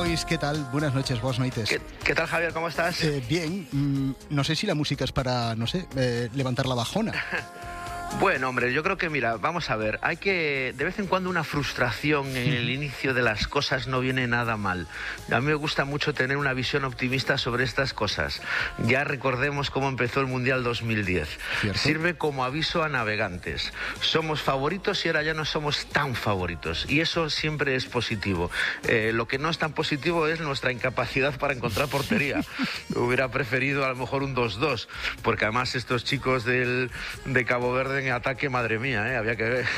Javois, ¿qué tal? Buenas noches, buenas noites. ¿Qué tal, Javier? ¿Cómo estás? Bien, no sé si la música es para, levantar la bajona. Bueno, hombre, yo creo que, mira, vamos a ver, hay que, de vez en cuando una frustración en el inicio de las cosas no viene nada mal. A mí me gusta mucho tener una visión optimista sobre estas cosas. Ya recordemos cómo empezó el Mundial 2010. ¿Cierto? Sirve como aviso a navegantes. Somos favoritos y ahora ya no somos tan favoritos. Y eso siempre es positivo. Lo que no es tan positivo es nuestra incapacidad para encontrar portería. Hubiera preferido a lo mejor un 2-2, porque además estos chicos de Cabo Verde en ataque, madre mía, había que ver.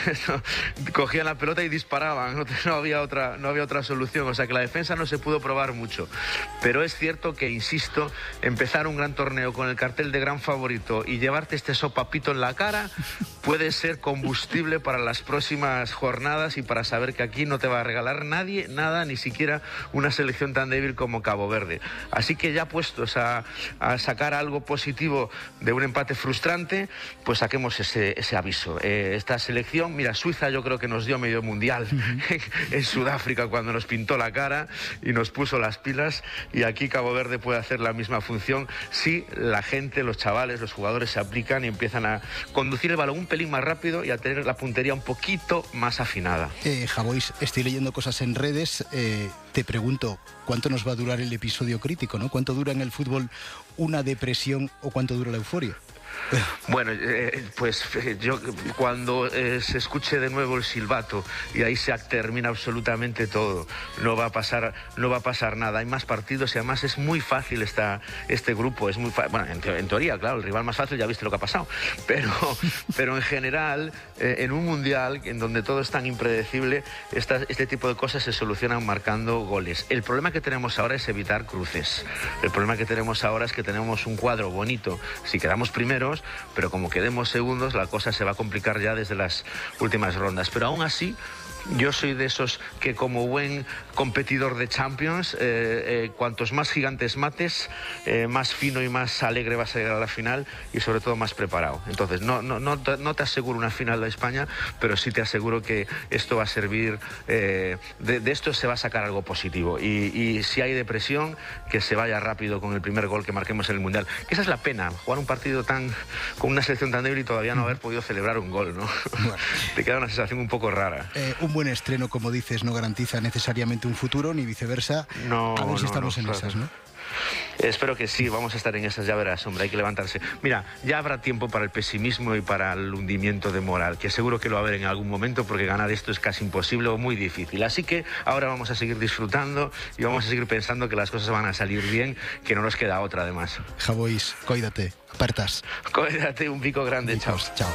Cogían la pelota y disparaban, no había otra solución, o sea que la defensa no se pudo probar mucho, pero es cierto que, insisto, empezar un gran torneo con el cartel de gran favorito y llevarte este sopapito en la cara puede ser combustible para las próximas jornadas y para saber que aquí no te va a regalar nadie nada, ni siquiera una selección tan débil como Cabo Verde. Así que ya puestos a sacar algo positivo de un empate frustrante, pues saquemos ese aviso. Esta selección, mira, Suiza yo creo que nos dio medio mundial en Sudáfrica cuando nos pintó la cara y nos puso las pilas, y aquí Cabo Verde puede hacer la misma función si la gente, los chavales, los jugadores se aplican y empiezan a conducir el balón un pelín más rápido y a tener la puntería un poquito más afinada. Javois, estoy leyendo cosas en redes, te pregunto, ¿cuánto nos va a durar el episodio crítico, ¿no? ¿Cuánto dura en el fútbol una depresión o cuánto dura la euforia? Bueno, pues yo cuando se escuche de nuevo el silbato y ahí se termina absolutamente todo, no va a pasar nada. Hay más partidos y además es muy fácil este grupo, es muy bueno, en teoría, claro, el rival más fácil ya viste lo que ha pasado, pero en general, en un mundial en donde todo es tan impredecible, este tipo de cosas se solucionan marcando goles. El problema que tenemos ahora es evitar cruces. El problema que tenemos ahora es que tenemos un cuadro bonito si quedamos primeros, pero como quedemos segundos la cosa se va a complicar ya desde las últimas rondas. Pero aún así, yo soy de esos que, como buen competidor de Champions, cuantos más gigantes mates, más fino y más alegre vas a llegar a la final y sobre todo más preparado. Entonces no te aseguro una final de España, pero sí te aseguro que esto va a servir, de esto se va a sacar algo positivo, y si hay depresión, que se vaya rápido con el primer gol que marquemos en el Mundial. Que esa es la pena, jugar un partido con una selección tan débil y todavía no haber podido celebrar un gol, ¿no? Bueno. Te queda una sensación un poco rara. Un buen estreno, como dices, no garantiza necesariamente un futuro, ni viceversa. A ver si estamos en esas, ¿no? Espero que sí, vamos a estar en esas, ya verás, hombre, hay que levantarse. Mira, ya habrá tiempo para el pesimismo y para el hundimiento de moral, que seguro que lo va a haber en algún momento, porque ganar esto es casi imposible o muy difícil. Así que ahora vamos a seguir disfrutando y vamos a seguir pensando que las cosas van a salir bien, que no nos queda otra además. Javois, cuídate, apertas. Cuídate, un pico grande, chao. Chao.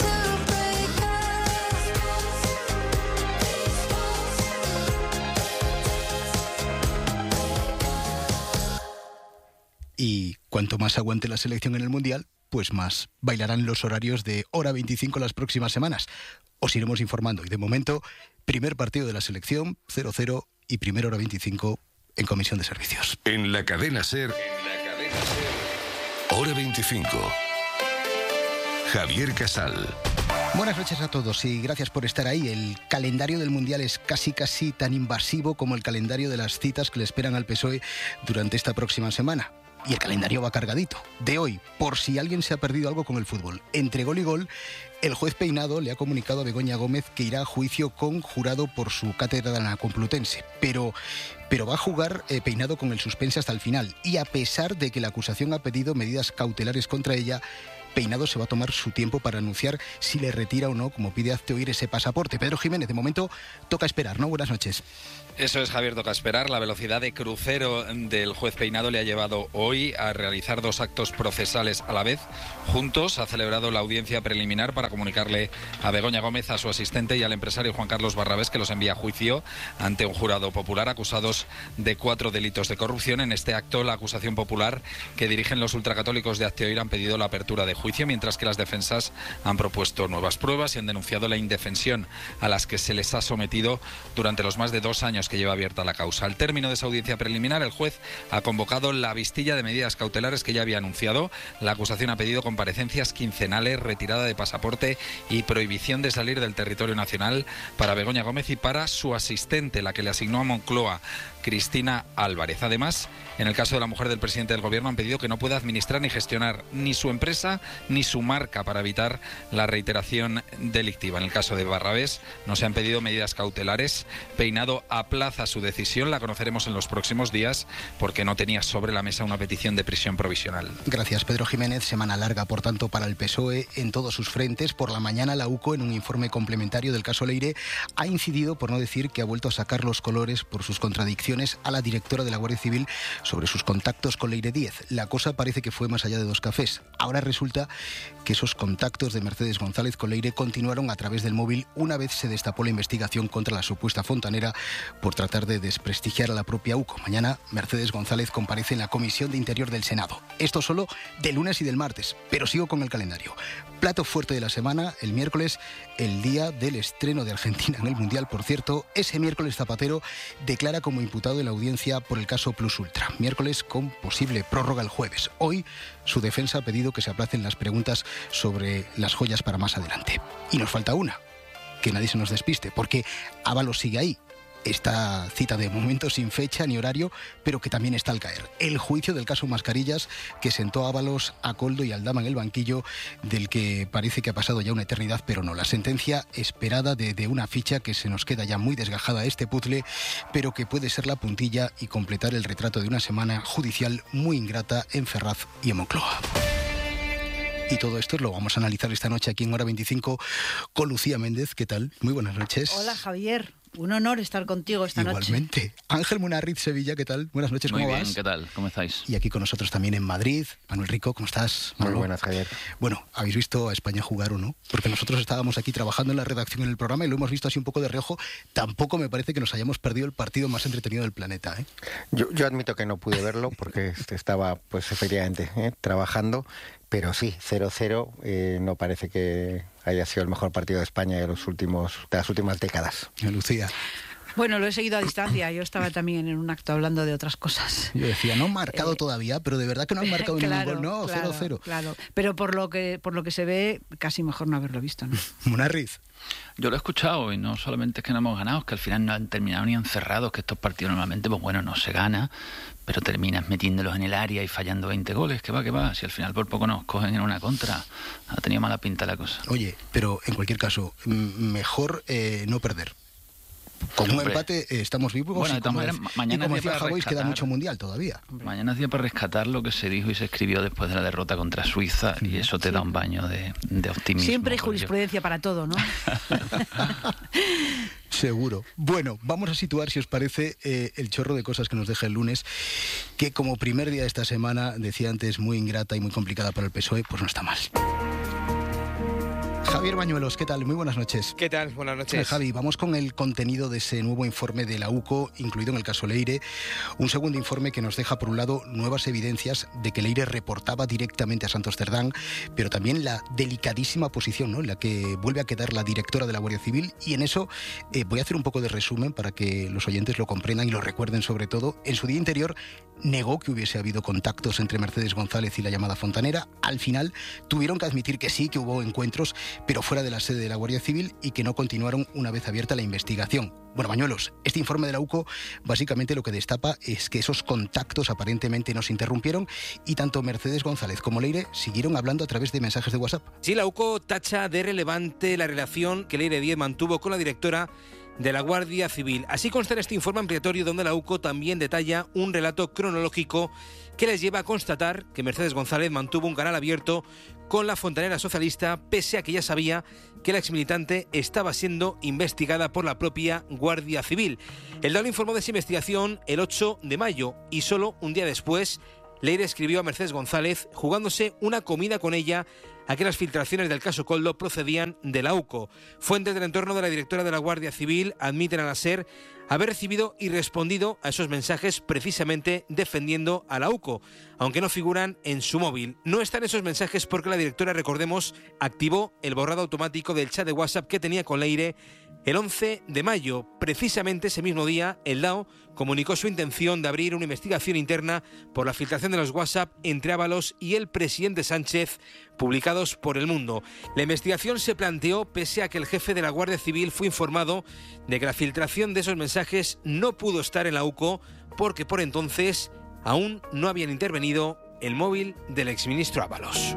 Y cuanto más aguante la selección en el Mundial, pues más bailarán los horarios de hora 25 las próximas semanas. Os iremos informando. Y de momento, primer partido de la selección, 0-0, y primera hora 25 en Comisión de Servicios. En la cadena SER, hora 25. Javier Casal. Buenas noches a todos y gracias por estar ahí. El calendario del Mundial es casi tan invasivo como el calendario de las citas que le esperan al PSOE durante esta próxima semana. Y el calendario va cargadito. De hoy, por si alguien se ha perdido algo con el fútbol, entre gol y gol, el juez Peinado le ha comunicado a Begoña Gómez que irá a juicio con jurado por su cátedra de la Complutense. Pero va a jugar Peinado con el suspense hasta el final. Y a pesar de que la acusación ha pedido medidas cautelares contra ella, Peinado se va a tomar su tiempo para anunciar si le retira o no, como pide Hazte Oír, ese pasaporte. Pedro Jiménez, de momento toca esperar, ¿no? Buenas noches. Eso es, Javier, toca esperar. La velocidad de crucero del juez Peinado le ha llevado hoy a realizar 2 actos procesales a la vez. Juntos ha celebrado la audiencia preliminar para comunicarle a Begoña Gómez, a su asistente y al empresario Juan Carlos Barrabés, que los envía a juicio ante un jurado popular, acusados de 4 delitos de corrupción. En este acto, la acusación popular que dirigen los ultracatólicos de Hazte Oír han pedido la apertura de juicio juicio, mientras que las defensas han propuesto nuevas pruebas y han denunciado la indefensión a las que se les ha sometido durante los más de 2 años que lleva abierta la causa. Al término de esa audiencia preliminar, el juez ha convocado la vistilla de medidas cautelares que ya había anunciado. La acusación ha pedido comparecencias quincenales, retirada de pasaporte y prohibición de salir del territorio nacional para Begoña Gómez y para su asistente, la que le asignó a Moncloa, Cristina Álvarez. Además, en el caso de la mujer del presidente del gobierno, han pedido que no pueda administrar ni gestionar ni su empresa ni su marca para evitar la reiteración delictiva. En el caso de Barrabés no se han pedido medidas cautelares. Peinado aplaza su decisión, la conoceremos en los próximos días porque no tenía sobre la mesa una petición de prisión provisional. Gracias, Pedro Jiménez. Semana larga, por tanto, para el PSOE en todos sus frentes. Por la mañana, la UCO, en un informe complementario del caso Leire, ha incidido, por no decir que ha vuelto a sacar los colores por sus contradicciones a la directora de la Guardia Civil sobre sus contactos con Leire Díez. La cosa parece que fue más allá de 2 cafés. Ahora resulta que esos contactos de Mercedes González con Leire continuaron a través del móvil una vez se destapó la investigación contra la supuesta fontanera por tratar de desprestigiar a la propia UCO. Mañana Mercedes González comparece en la Comisión de Interior del Senado. Esto solo del lunes y del martes, pero sigo con el calendario. Plato fuerte de la semana, el miércoles, el día del estreno de Argentina en el Mundial. Por cierto, ese miércoles Zapatero declara como imputado en la audiencia por el caso Plus Ultra. Miércoles con posible prórroga el jueves. Hoy su defensa ha pedido que se aplacen las preguntas sobre las joyas para más adelante. Y nos falta una, que nadie se nos despiste, porque Ábalos sigue ahí. Esta cita de momento sin fecha ni horario, pero que también está al caer. El juicio del caso Mascarillas, que sentó a Ábalos, a Koldo y a Aldama en el banquillo, del que parece que ha pasado ya una eternidad, pero no. La sentencia esperada de una ficha que se nos queda ya muy desgajada este puzzle, pero que puede ser la puntilla y completar el retrato de una semana judicial muy ingrata en Ferraz y en Moncloa. Y todo esto lo vamos a analizar esta noche aquí en Hora 25 con Lucía Méndez. ¿Qué tal? Muy buenas noches. Hola, Javier. Un honor estar contigo esta noche. Igualmente. Ángel Munarriz, Sevilla, ¿qué tal? Buenas noches, ¿cómo vas? Muy bien, ¿qué tal? ¿Cómo estáis? Y aquí con nosotros también en Madrid, Manuel Rico, ¿cómo estás? Muy buenas, Javier. Bueno, ¿habéis visto a España jugar o no? Porque nosotros estábamos aquí trabajando en la redacción en el programa y lo hemos visto así un poco de reojo. Tampoco me parece que nos hayamos perdido el partido más entretenido del planeta, ¿eh? Yo admito que no pude verlo porque estaba, pues efectivamente, trabajando. Pero sí, 0-0 no parece que haya sido el mejor partido de España de las últimas décadas. Lucía. Bueno, lo he seguido a distancia. Yo estaba también en un acto hablando de otras cosas. Yo decía, no han marcado todavía, pero de verdad que no han marcado ningún gol. No, claro, 0-0. Claro, pero por lo que se ve, casi mejor no haberlo visto, ¿no? Munarriz. Yo lo he escuchado y no solamente es que no hemos ganado, es que al final no han terminado ni encerrados, que estos partidos normalmente, pues bueno, no se gana, pero terminas metiéndolos en el área y fallando 20 goles. ¿Qué va? Si al final por poco nos cogen en una contra, ha tenido mala pinta la cosa. Oye, pero en cualquier caso, mejor no perder. Con un empate estamos vivos. Bueno, y como decía Javois, queda mucho mundial todavía. Mañana es día para rescatar lo que se dijo y se escribió después de la derrota contra Suiza, y eso te da un baño de optimismo. Siempre hay jurisprudencia para todo, ¿no? Seguro. Bueno, vamos a situar, si os parece, el chorro de cosas que nos deja el lunes, que como primer día de esta semana, decía antes, muy ingrata y muy complicada para el PSOE, pues no está mal. Javier Bañuelos, ¿qué tal? Muy buenas noches. ¿Qué tal? Buenas noches. Javi, vamos con el contenido de ese nuevo informe de la UCO, incluido en el caso Leire. Un segundo informe que nos deja, por un lado, nuevas evidencias de que Leire reportaba directamente a Santos Cerdán, pero también la delicadísima posición, ¿no?, en la que vuelve a quedar la directora de la Guardia Civil. Y en eso voy a hacer un poco de resumen para que los oyentes lo comprendan y lo recuerden sobre todo. En su día interior negó que hubiese habido contactos entre Mercedes González y la llamada fontanera. Al final tuvieron que admitir que sí, que hubo encuentros, pero fuera de la sede de la Guardia Civil, y que no continuaron una vez abierta la investigación. Bueno, Bañuelos, este informe de la UCO básicamente lo que destapa es que esos contactos aparentemente no se interrumpieron y tanto Mercedes González como Leire siguieron hablando a través de mensajes de WhatsApp. Sí, la UCO tacha de relevante la relación que Leire Díez mantuvo con la directora de la Guardia Civil. Así consta en este informe ampliatorio, donde la UCO también detalla un relato cronológico que les lleva a constatar que Mercedes González mantuvo un canal abierto con la fontanera socialista, pese a que ya sabía que la exmilitante estaba siendo investigada por la propia Guardia Civil. El DAO informó de esa investigación el 8 de mayo y solo un día después Leire escribió a Mercedes González jugándose una comida con ella a que las filtraciones del caso Koldo procedían de la UCO. Fuentes del entorno de la directora de la Guardia Civil admiten a la SER haber recibido y respondido a esos mensajes precisamente defendiendo a la UCO, aunque no figuran en su móvil. No están esos mensajes porque la directora, recordemos, activó el borrado automático del chat de WhatsApp que tenía con Leire el 11 de mayo. Precisamente ese mismo día, el DAO comunicó su intención de abrir una investigación interna por la filtración de los WhatsApp entre Ábalos y el presidente Sánchez, publicados por El Mundo. La investigación se planteó pese a que el jefe de la Guardia Civil fue informado de que la filtración de esos mensajes no pudo estar en la UCO porque por entonces aún no habían intervenido el móvil del exministro Ábalos.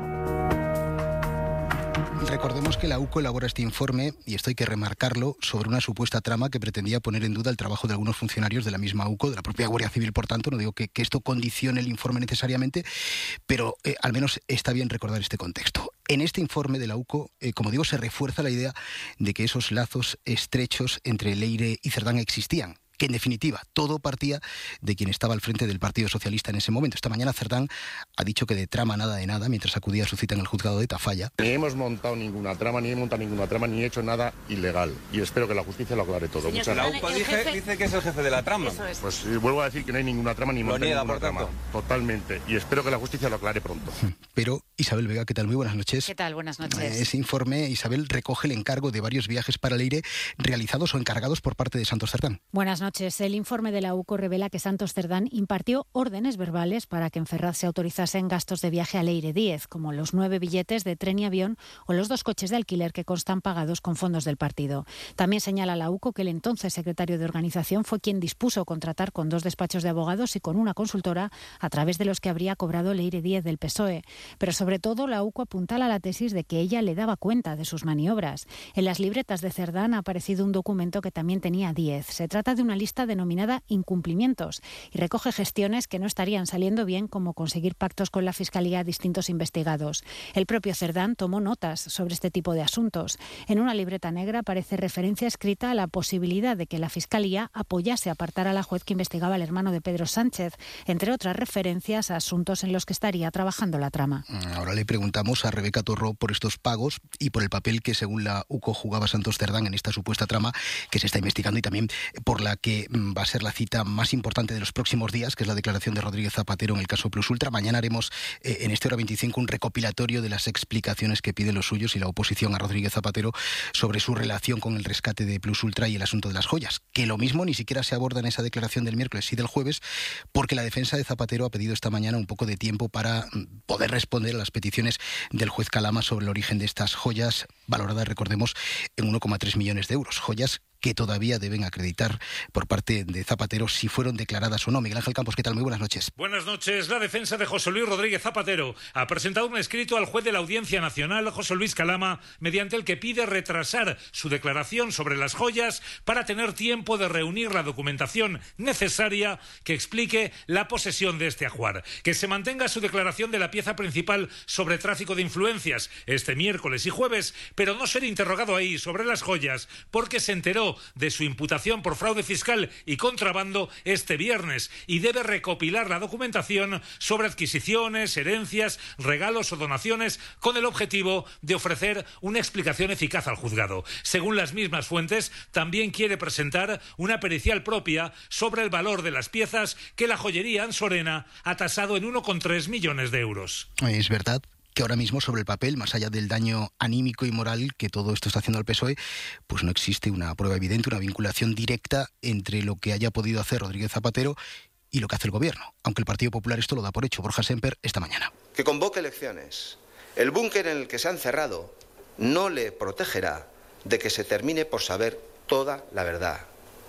Recordemos que la UCO elabora este informe, y esto hay que remarcarlo, sobre una supuesta trama que pretendía poner en duda el trabajo de algunos funcionarios de la misma UCO, de la propia Guardia Civil, por tanto. No digo que esto condicione el informe necesariamente, pero al menos está bien recordar este contexto. En este informe de la UCO, como digo, se refuerza la idea de que esos lazos estrechos entre Leire y Cerdán existían, que en definitiva todo partía de quien estaba al frente del Partido Socialista en ese momento. Esta mañana Cerdán ha dicho que de trama nada de nada mientras acudía a su cita en el juzgado de Tafalla. Ni hemos montado ninguna trama, ni he montado ninguna trama, ni he hecho nada ilegal. Y espero que la justicia lo aclare todo. Señor, la UCO dice que es el jefe de la trama. Es. Pues vuelvo a decir que no hay ninguna trama ni monta ninguna trama. Totalmente. Y espero que la justicia lo aclare pronto. Pero Isabel Vega, ¿qué tal? Muy buenas noches. ¿Qué tal? Buenas noches. Ese informe, Isabel, recoge el encargo de varios viajes para Leire realizados o encargados por parte de Santos Cerdán. Buenas noches. El informe de la UCO revela que Santos Cerdán impartió órdenes verbales para que en Ferraz se autorizasen gastos de viaje a Leire Díez, como los 9 billetes de tren y avión o los 2 coches de alquiler que constan pagados con fondos del partido. También señala la UCO que el entonces secretario de Organización fue quien dispuso contratar con 2 despachos de abogados y con una consultora a través de los que habría cobrado Leire Díez del PSOE. Pero sobre todo la UCO apuntala la tesis de que ella le daba cuenta de sus maniobras. En las libretas de Cerdán ha aparecido un documento que también tenía Díez. Se trata de una lista denominada incumplimientos y recoge gestiones que no estarían saliendo bien, como conseguir pactos con la Fiscalía a distintos investigados. El propio Cerdán tomó notas sobre este tipo de asuntos. En una libreta negra aparece referencia escrita a la posibilidad de que la Fiscalía apoyase apartar a la juez que investigaba al hermano de Pedro Sánchez, entre otras referencias a asuntos en los que estaría trabajando la trama. Ahora le preguntamos a Rebeca Torró por estos pagos y por el papel que, según la UCO, jugaba Santos Cerdán en esta supuesta trama que se está investigando y también por la que va a ser la cita más importante de los próximos días, que es la declaración de Rodríguez Zapatero en el caso Plus Ultra. Mañana haremos en este Hora 25 un recopilatorio de las explicaciones que piden los suyos y la oposición a Rodríguez Zapatero sobre su relación con el rescate de Plus Ultra y el asunto de las joyas, que lo mismo ni siquiera se aborda en esa declaración del miércoles y del jueves, porque la defensa de Zapatero ha pedido esta mañana un poco de tiempo para poder responder a las peticiones del juez Calama sobre el origen de estas joyas, valoradas, recordemos, en 1,3 millones de euros. Joyas que todavía deben acreditar por parte de Zapatero si fueron declaradas o no. Miguel Ángel Campos, ¿qué tal? Muy buenas noches. Buenas noches. La defensa de José Luis Rodríguez Zapatero ha presentado un escrito al juez de la Audiencia Nacional, José Luis Calama, mediante el que pide retrasar su declaración sobre las joyas para tener tiempo de reunir la documentación necesaria que explique la posesión de este ajuar. Que se mantenga su declaración de la pieza principal sobre tráfico de influencias este miércoles y jueves, pero no ser interrogado ahí sobre las joyas porque se enteró de su imputación por fraude fiscal y contrabando este viernes y debe recopilar la documentación sobre adquisiciones, herencias, regalos o donaciones con el objetivo de ofrecer una explicación eficaz al juzgado. Según las mismas fuentes, también quiere presentar una pericial propia sobre el valor de las piezas que la joyería ansorena ha tasado en 1,3 millones de euros. Es verdad que ahora mismo sobre el papel, más allá del daño anímico y moral que todo esto está haciendo al PSOE, pues no existe una prueba evidente, una vinculación directa entre lo que haya podido hacer Rodríguez Zapatero y lo que hace el gobierno, aunque el Partido Popular esto lo da por hecho. Borja Semper, esta mañana. Que convoque elecciones. El búnker en el que se han encerrado no le protegerá de que se termine por saber toda la verdad.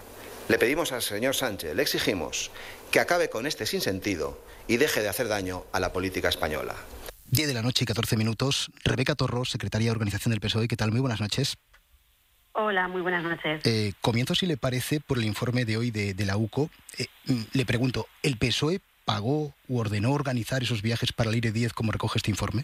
Le pedimos al señor Sánchez, le exigimos que acabe con este sinsentido y deje de hacer daño a la política española. 10 de la noche y 14 minutos. Rebeca Torró, secretaria de Organización del PSOE. ¿Qué tal? Muy buenas noches. Hola, muy buenas noches. Comienzo, si le parece, por el informe de hoy de la UCO. Le pregunto, ¿el PSOE pagó u ordenó organizar esos viajes para Leire Díez, como recoge este informe?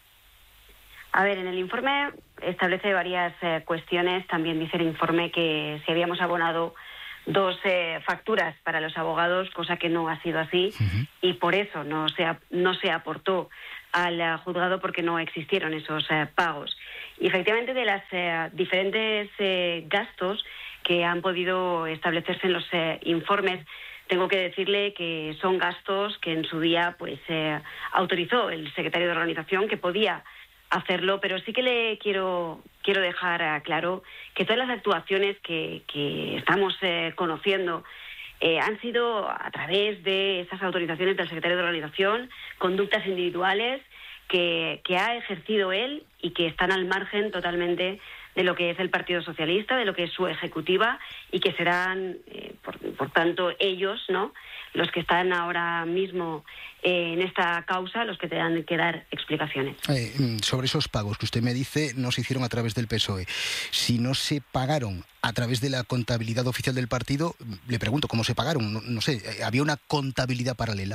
A ver, en el informe establece varias cuestiones. También dice el informe que si habíamos abonado 2 facturas para los abogados, cosa que no ha sido así, y por eso no se aportó al juzgado porque no existieron esos pagos. Y efectivamente de las diferentes gastos que han podido establecerse en los informes, tengo que decirle que son gastos que en su día pues autorizó el secretario de organización, que podía hacerlo, pero sí que le quiero dejar claro que todas las actuaciones que estamos conociendo han sido a través de esas autorizaciones del secretario de organización, conductas individuales que ha ejercido él y que están al margen totalmente de lo que es el Partido Socialista, de lo que es su ejecutiva, y que serán, por tanto, ellos, ¿no?, los que están ahora mismo en esta causa, los que tendrán que dar explicaciones. Sobre esos pagos que usted me dice, no se hicieron a través del PSOE. Si no se pagaron a través de la contabilidad oficial del partido, le pregunto, ¿cómo se pagaron? No sé, ¿había una contabilidad paralela?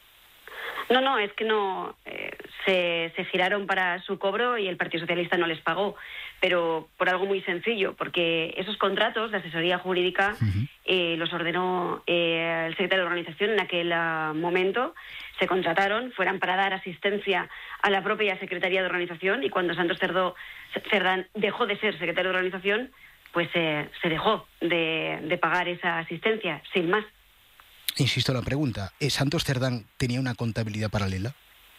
No, es que no se giraron para su cobro y el Partido Socialista no les pagó, pero por algo muy sencillo, porque esos contratos de asesoría jurídica los ordenó el secretario de organización en aquel momento. Se contrataron, fueran para dar asistencia a la propia Secretaría de Organización, y cuando Santos Cerdán dejó de ser secretario de organización, pues se dejó de pagar esa asistencia, sin más. Insisto en la pregunta, ¿Santos Cerdán tenía una contabilidad paralela?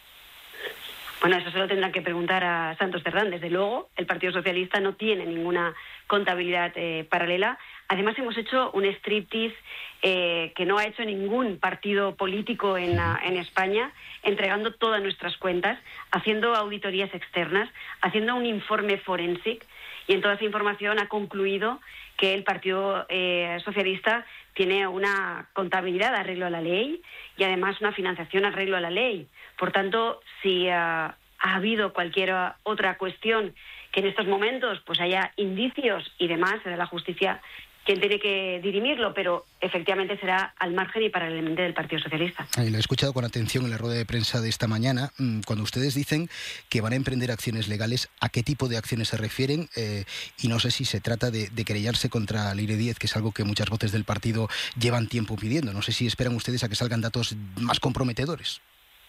Bueno, eso se lo tendrán que preguntar a Santos Cerdán. Desde luego, el Partido Socialista no tiene ninguna contabilidad paralela. Además, hemos hecho un striptease que no ha hecho ningún partido político en España, entregando todas nuestras cuentas, haciendo auditorías externas, haciendo un informe forensic, y en toda esa información ha concluido que el Partido Socialista tiene una contabilidad de arreglo a la ley y además una financiación a arreglo a la ley. Por tanto, si ha habido cualquier otra cuestión que en estos momentos pues haya indicios y demás, será la justicia quien tiene que dirimirlo, pero efectivamente será al margen y paralelamente del Partido Socialista. Lo he escuchado con atención en la rueda de prensa de esta mañana. Cuando ustedes dicen que van a emprender acciones legales, ¿a qué tipo de acciones se refieren? Y no sé si se trata de querellarse contra Leire Díez, que es algo que muchas voces del partido llevan tiempo pidiendo. No sé si esperan ustedes a que salgan datos más comprometedores.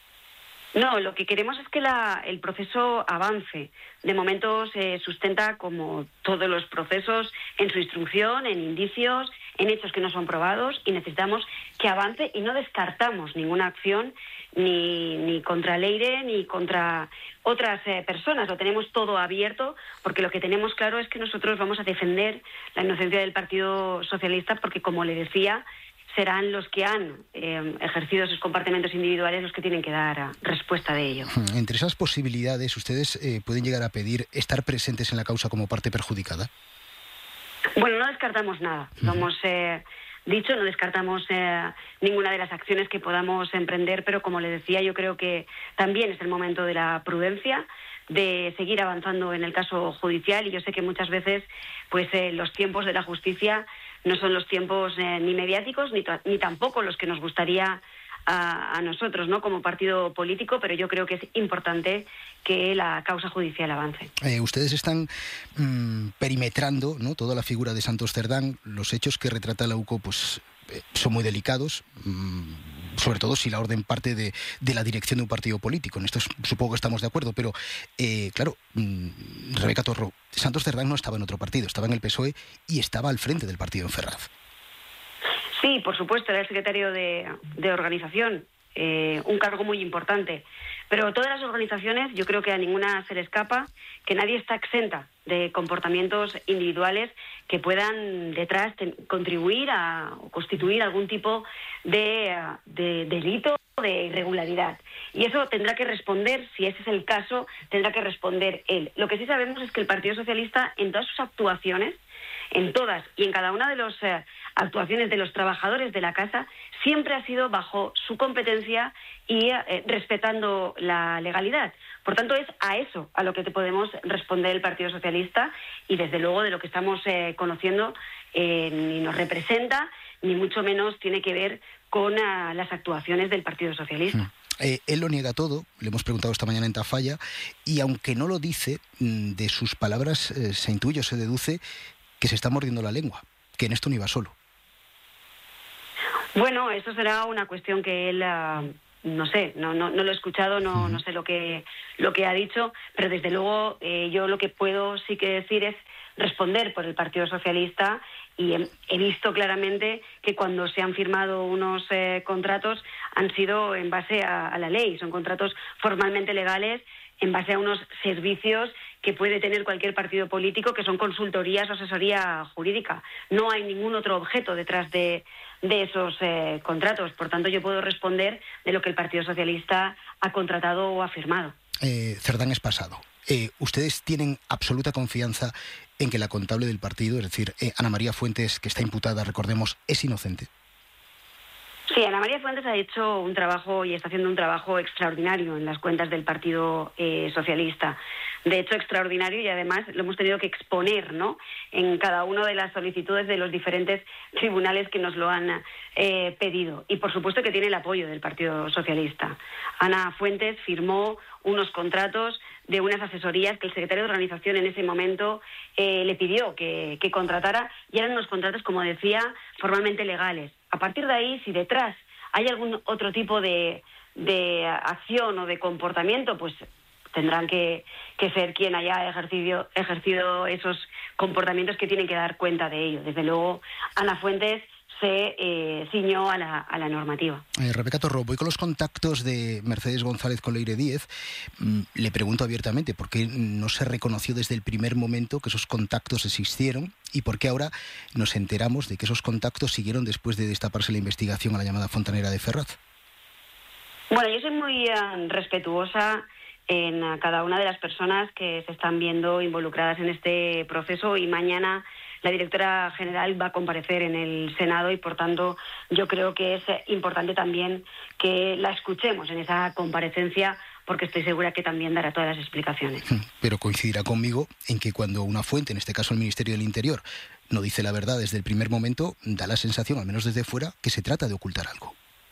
No, lo que queremos es que el proceso avance. De momento se sustenta, como todos los procesos, en su instrucción, en indicios, en hechos que no son probados, y necesitamos que avance, y no descartamos ninguna acción ni contra Leire ni contra otras personas. Lo tenemos todo abierto, porque lo que tenemos claro es que nosotros vamos a defender la inocencia del Partido Socialista, porque, como le decía, serán los que han ejercido sus comportamientos individuales los que tienen que dar respuesta de ello. Entre esas posibilidades, ¿ustedes pueden llegar a pedir estar presentes en la causa como parte perjudicada? Bueno, no descartamos nada. Lo hemos dicho, no descartamos ninguna de las acciones que podamos emprender, pero como le decía, yo creo que también es el momento de la prudencia, de seguir avanzando en el caso judicial, y yo sé que muchas veces pues los tiempos de la justicia no son los tiempos ni mediáticos ni tampoco los que nos gustaría a nosotros, ¿no?, como partido político, pero yo creo que es importante que la causa judicial avance. Ustedes están perimetrando, ¿no?, toda la figura de Santos Cerdán. Los hechos que retrata la UCO pues son muy delicados, sobre todo si la orden parte de la dirección de un partido político. En esto supongo que estamos de acuerdo, pero claro, Rebeca Torro, Santos Cerdán no estaba en otro partido, estaba en el PSOE y estaba al frente del partido en Ferraz. Sí, por supuesto, era el secretario de organización, un cargo muy importante. Pero todas las organizaciones, yo creo que a ninguna se le escapa, que nadie está exenta de comportamientos individuales que puedan detrás contribuir o constituir algún tipo de delito, de irregularidad. Y eso tendrá que responder, si ese es el caso, tendrá que responder él. Lo que sí sabemos es que el Partido Socialista, en todas sus actuaciones, en todas y en cada una de las actuaciones de los trabajadores de la casa, siempre ha sido bajo su competencia y respetando la legalidad. Por tanto, es a eso a lo que te podemos responder el Partido Socialista, y desde luego de lo que estamos conociendo ni nos representa, ni mucho menos tiene que ver con las actuaciones del Partido Socialista. Él lo niega todo, le hemos preguntado esta mañana en Tafalla, y aunque no lo dice, de sus palabras se intuye o se deduce que se está mordiendo la lengua, que en esto no iba solo. Bueno, eso será una cuestión que él, no sé, no lo he escuchado, no sé lo que ha dicho, pero desde luego yo lo que puedo sí que decir es responder por el Partido Socialista y he visto claramente que cuando se han firmado unos contratos han sido en base a la ley, son contratos formalmente legales en base a unos servicios que puede tener cualquier partido político, que son consultorías o asesoría jurídica. No hay ningún otro objeto detrás de esos contratos. Por tanto, yo puedo responder de lo que el Partido Socialista ha contratado o ha firmado. Cerdán es pasado. ¿Ustedes tienen absoluta confianza en que la contable del partido, es decir, Ana María Fuentes, que está imputada, recordemos, es inocente? Sí, Ana María Fuentes ha hecho un trabajo y está haciendo un trabajo extraordinario en las cuentas del Partido Socialista. De hecho, extraordinario, y además lo hemos tenido que exponer, ¿no?, en cada una de las solicitudes de los diferentes tribunales que nos lo han pedido. Y por supuesto que tiene el apoyo del Partido Socialista. Ana Fuentes firmó unos contratos de unas asesorías que el secretario de Organización en ese momento le pidió que contratara, y eran unos contratos, como decía, formalmente legales. A partir de ahí, si detrás hay algún otro tipo de acción o de comportamiento, pues tendrán que ser quien haya ejercido esos comportamientos, que tienen que dar cuenta de ello. Desde luego, Ana Fuentes se ciñó a la normativa. Rebeca Torró, voy con los contactos de Mercedes González con Leire Díez. Le pregunto abiertamente por qué no se reconoció desde el primer momento que esos contactos existieron y por qué ahora nos enteramos de que esos contactos siguieron después de destaparse la investigación a la llamada Fontanera de Ferraz. Bueno, yo soy muy respetuosa en cada una de las personas que se están viendo involucradas en este proceso, y mañana la directora general va a comparecer en el Senado y, por tanto, yo creo que es importante también que la escuchemos en esa comparecencia, porque estoy segura que también dará todas las explicaciones. Pero coincidirá conmigo en que cuando una fuente, en este caso el Ministerio del Interior, no dice la verdad desde el primer momento, da la sensación, al menos desde fuera, que se trata de ocultar algo.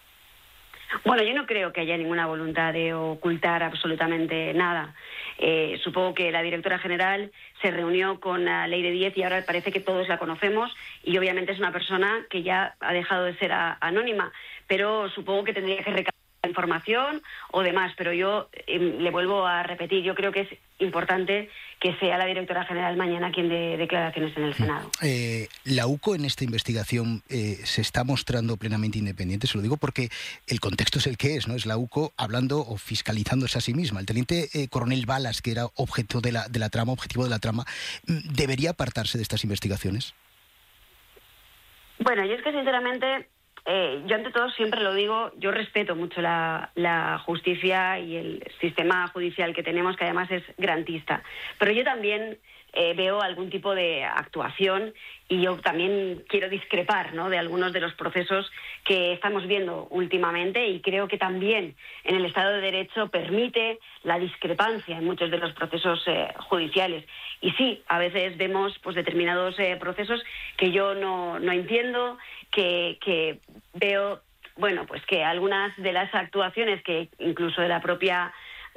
Bueno, yo no creo que haya ninguna voluntad de ocultar absolutamente nada. Supongo que la directora general se reunió con Leire Díez y ahora parece que todos la conocemos, y obviamente es una persona que ya ha dejado de ser anónima, pero supongo que tendría que recabar información o demás. Pero yo le vuelvo a repetir, yo creo que es importante que sea la directora general mañana quien dé declaraciones en el Senado. La UCO en esta investigación se está mostrando plenamente independiente, se lo digo porque el contexto es el que es, ¿no? Es la UCO hablando o fiscalizándose a sí misma. El teniente coronel Balas, que era objetivo de la trama, ¿debería apartarse de estas investigaciones? Bueno, yo es que sinceramente, yo ante todo siempre lo digo, yo respeto mucho la justicia y el sistema judicial que tenemos, que además es garantista. Pero yo también veo algún tipo de actuación, y yo también quiero discrepar, ¿no?, de algunos de los procesos que estamos viendo últimamente, y creo que también en el Estado de Derecho permite la discrepancia en muchos de los procesos judiciales. Y sí, a veces vemos pues determinados procesos que yo no entiendo, que veo, bueno, pues que algunas de las actuaciones que incluso de la propia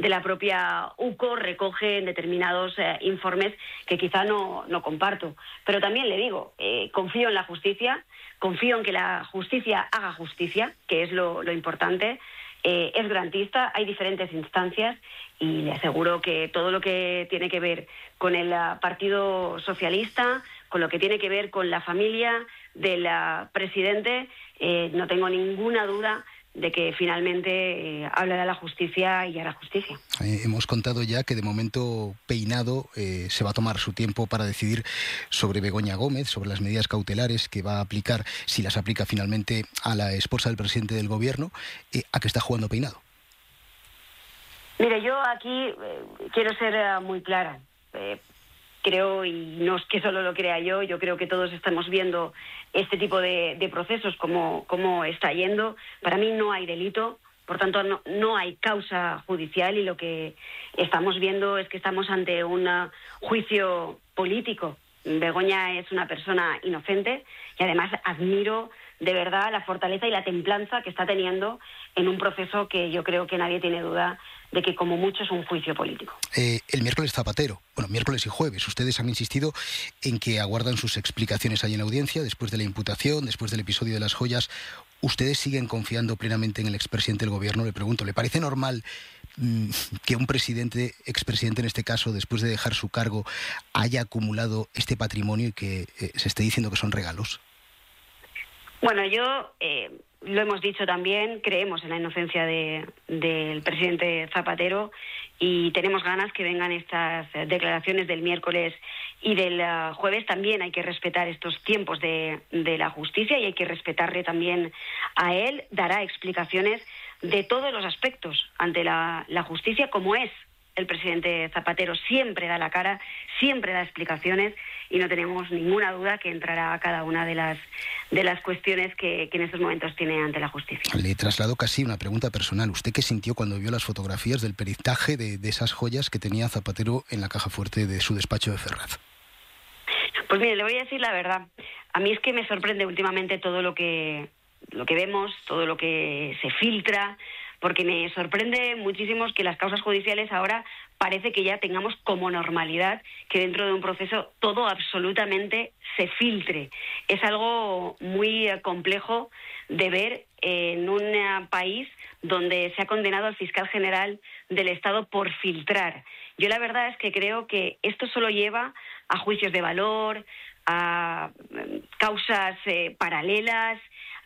UCO recoge en determinados informes que quizá no comparto. Pero también le digo, confío en la justicia, confío en que la justicia haga justicia, que es lo importante. Es garantista, hay diferentes instancias, y le aseguro que todo lo que tiene que ver con el Partido Socialista, con lo que tiene que ver con la familia del presidente, no tengo ninguna duda de que finalmente hablará la justicia y hará justicia. Hemos contado ya que de momento Peinado se va a tomar su tiempo para decidir sobre Begoña Gómez, sobre las medidas cautelares que va a aplicar, si las aplica finalmente, a la esposa del presidente del gobierno. ¿A qué está jugando Peinado? Mire, yo aquí quiero ser muy clara. Creo, y no es que solo lo crea yo creo que todos estamos viendo este tipo de procesos, cómo está yendo. Para mí no hay delito, por tanto no hay causa judicial, y lo que estamos viendo es que estamos ante un juicio político. Begoña es una persona inocente, y además admiro de verdad la fortaleza y la templanza que está teniendo en un proceso que yo creo que nadie tiene duda de que como mucho es un juicio político. El miércoles Zapatero, miércoles y jueves, ustedes han insistido en que aguardan sus explicaciones ahí en la audiencia, después de la imputación, después del episodio de las joyas. ¿Ustedes siguen confiando plenamente en el expresidente del gobierno? Le pregunto, ¿le parece normal que un expresidente en este caso, después de dejar su cargo, haya acumulado este patrimonio y que se esté diciendo que son regalos? Bueno, yo lo hemos dicho también, creemos en la inocencia del presidente Zapatero y tenemos ganas que vengan estas declaraciones del miércoles y del jueves. También hay que respetar estos tiempos de la justicia y hay que respetarle también a él. Dará explicaciones de todos los aspectos ante la justicia, como es el presidente Zapatero. Siempre da la cara, siempre da explicaciones y no tenemos ninguna duda que entrará a cada una de las cuestiones que en estos momentos tiene ante la justicia. Le traslado casi una pregunta personal. ¿Usted qué sintió cuando vio las fotografías del peritaje de esas joyas que tenía Zapatero en la caja fuerte de su despacho de Ferraz? Pues mire, le voy a decir la verdad. A mí es que me sorprende últimamente todo lo que vemos, todo lo que se filtra, porque me sorprende muchísimo que las causas judiciales ahora parece que ya tengamos como normalidad que dentro de un proceso todo absolutamente se filtre. Es algo muy complejo de ver en un país donde se ha condenado al fiscal general del Estado por filtrar. Yo la verdad es que creo que esto solo lleva a juicios de valor, a causas paralelas,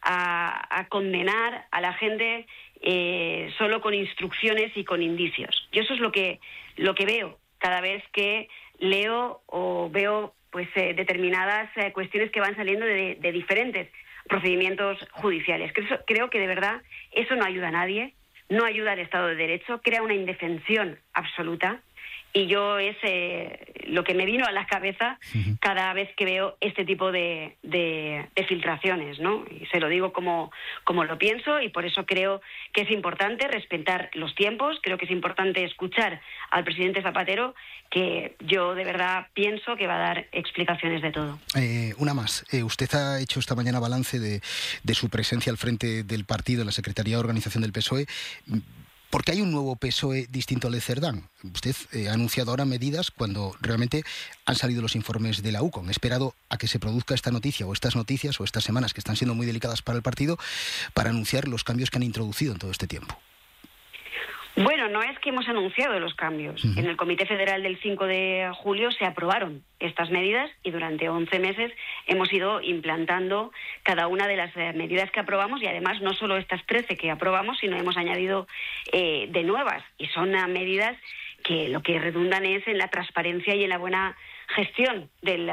a condenar a la gente solo con instrucciones y con indicios. Yo eso es lo que veo cada vez que leo o veo pues determinadas cuestiones que van saliendo de diferentes procedimientos judiciales. Creo que de verdad eso no ayuda a nadie, no ayuda al Estado de Derecho, crea una indefensión absoluta. Y yo es lo que me vino a la cabeza cada vez que veo este tipo de filtraciones, ¿no? Y se lo digo como lo pienso y por eso creo que es importante respetar los tiempos, creo que es importante escuchar al presidente Zapatero, que yo de verdad pienso que va a dar explicaciones de todo. Una más. Usted ha hecho esta mañana balance de su presencia al frente del partido en la Secretaría de Organización del PSOE. ¿Por qué hay un nuevo PSOE distinto al de Cerdán? Usted ha anunciado ahora medidas cuando realmente han salido los informes de la UCO. Han esperado a que se produzca esta noticia o estas noticias o estas semanas que están siendo muy delicadas para el partido para anunciar los cambios que han introducido en todo este tiempo. Bueno, no es que hemos anunciado los cambios. En el Comité Federal del 5 de julio se aprobaron estas medidas y durante 11 meses hemos ido implantando cada una de las medidas que aprobamos y además no solo estas 13 que aprobamos, sino hemos añadido de nuevas. Y son medidas que lo que redundan es en la transparencia y en la buena gestión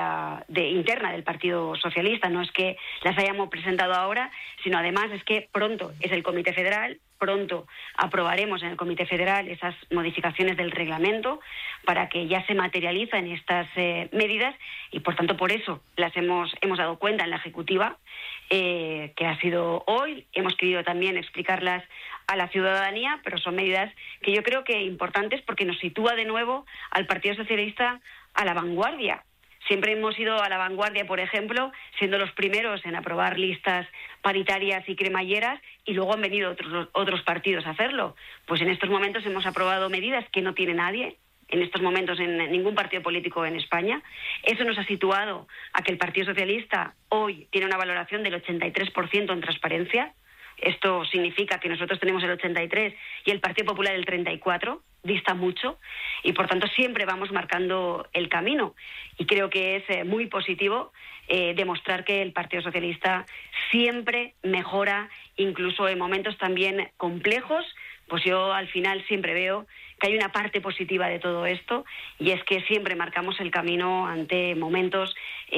interna del Partido Socialista. No es que las hayamos presentado ahora, sino además es que pronto es el Comité Federal, pronto aprobaremos en el Comité Federal esas modificaciones del reglamento para que ya se materialicen estas medidas y por tanto por eso las hemos dado cuenta en la Ejecutiva, que ha sido hoy. Hemos querido también explicarlas a la ciudadanía, pero son medidas que yo creo que importantes porque nos sitúa de nuevo al Partido Socialista a la vanguardia. Siempre hemos ido a la vanguardia, por ejemplo, siendo los primeros en aprobar listas paritarias y cremalleras y luego han venido otros partidos a hacerlo. Pues en estos momentos hemos aprobado medidas que no tiene nadie, en estos momentos en ningún partido político en España. Eso nos ha situado a que el Partido Socialista hoy tiene una valoración del 83% en transparencia. Esto significa que nosotros tenemos el 83% y el Partido Popular el 34%, dista mucho, y por tanto siempre vamos marcando el camino. Y creo que es muy positivo demostrar que el Partido Socialista siempre mejora, incluso en momentos también complejos. Pues yo al final siempre veo que hay una parte positiva de todo esto y es que siempre marcamos el camino ante momentos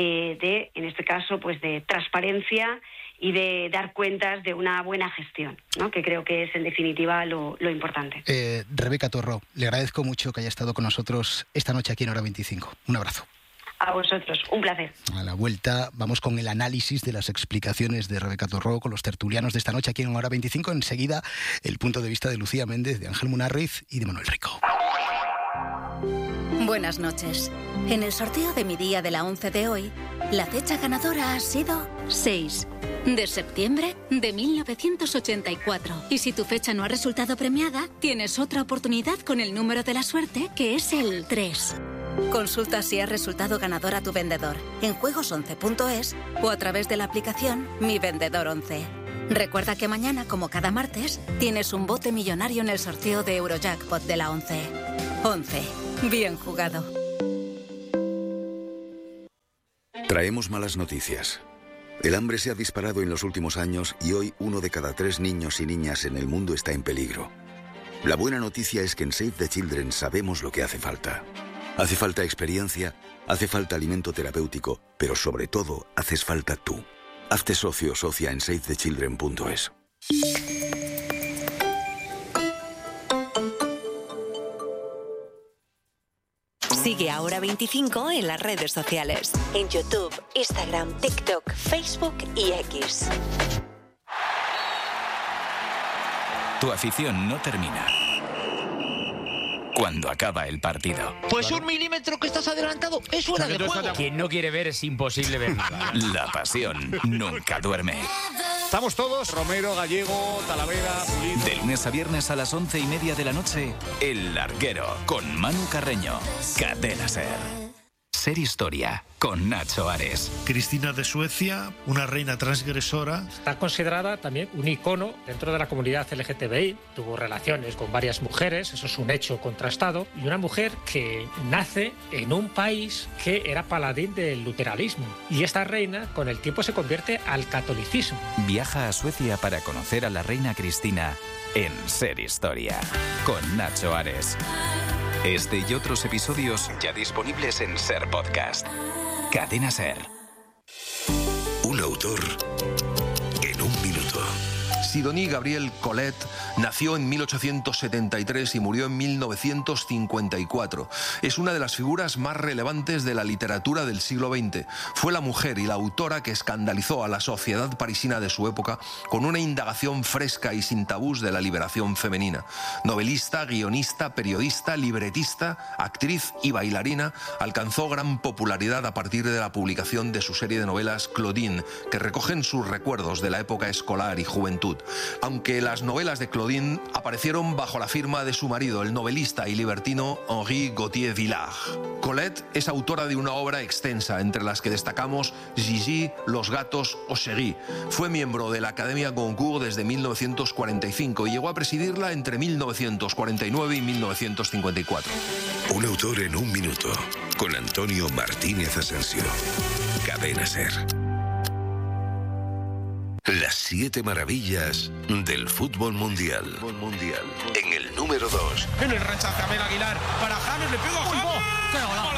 en este caso, pues de transparencia y de dar cuentas de una buena gestión, ¿no? Que creo que es en definitiva lo importante. Rebeca Torró, le agradezco mucho que haya estado con nosotros esta noche aquí en Hora 25. Un abrazo. A vosotros, un placer. A la vuelta vamos con el análisis de las explicaciones de Rebeca Torró con los tertulianos de esta noche aquí en Hora 25. Enseguida el punto de vista de Lucía Méndez, de Ángel Munarriz y de Manuel Rico. Buenas noches. En el sorteo de mi día de la 11 de hoy, la fecha ganadora ha sido 6 de septiembre de 1984. Y si tu fecha no ha resultado premiada, tienes otra oportunidad con el número de la suerte, que es el 3. Consulta si has resultado ganador a tu vendedor en juegos11.es o a través de la aplicación Mi Vendedor 11. Recuerda que mañana, como cada martes, tienes un bote millonario en el sorteo de Eurojackpot de la 11. 11. Bien jugado. Traemos malas noticias. El hambre se ha disparado en los últimos años y hoy 1 de cada 3 niños y niñas en el mundo está en peligro. La buena noticia es que en Save the Children sabemos lo que hace falta. Hace falta experiencia, hace falta alimento terapéutico, pero sobre todo haces falta tú. Hazte socio o socia en savethechildren.es. Sigue Ahora 25 en las redes sociales. En YouTube, Instagram, TikTok, Facebook y X. Tu afición no termina cuando acaba el partido. Pues un milímetro que estás adelantado es fuera de juego. Quien no quiere ver es imposible ver nada. La pasión nunca duerme. Estamos todos, Romero, Gallego, Talavera, Pulido. De lunes a viernes a las 11:30 de la noche, El Larguero, con Manu Carreño. Cadena SER. Ser Historia, con Nacho Ares. Cristina de Suecia, una reina transgresora. Está considerada también un icono dentro de la comunidad LGTBI. Tuvo relaciones con varias mujeres, eso es un hecho contrastado. Y una mujer que nace en un país que era paladín del luteranismo. Y esta reina con el tiempo se convierte al catolicismo. Viaja a Suecia para conocer a la reina Cristina en Ser Historia, con Nacho Ares. Este y otros episodios ya disponibles en SER Podcast. Cadena SER. Un autor en un minuto. Sidonie Gabrielle Colette nació en 1873 y murió en 1954. Es una de las figuras más relevantes de la literatura del siglo XX. Fue la mujer y la autora que escandalizó a la sociedad parisina de su época con una indagación fresca y sin tabús de la liberación femenina. Novelista, guionista, periodista, libretista, actriz y bailarina, alcanzó gran popularidad a partir de la publicación de su serie de novelas Claudine, que recogen sus recuerdos de la época escolar y juventud. Aunque las novelas de Claudine aparecieron bajo la firma de su marido, el novelista y libertino Henri Gauthier Villard. Colette es autora de una obra extensa, entre las que destacamos Gigi, Los gatos o Chérie. Fue miembro de la Academia Goncourt desde 1945 y llegó a presidirla entre 1949 y 1954. Un autor en un minuto, con Antonio Martínez Asensio. Cadena SER. Las 7 maravillas del fútbol mundial. En el número 2. En el rechace a Abel Aguilar para James, le pegó a James. ¡Qué